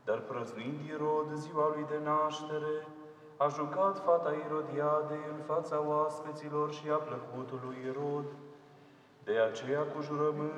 Dar prăznuind Irod ziua lui de naștere, a jucat fata Irodiade în fața oaspeților și a plăcut lui Irod. De aceea cu jurământ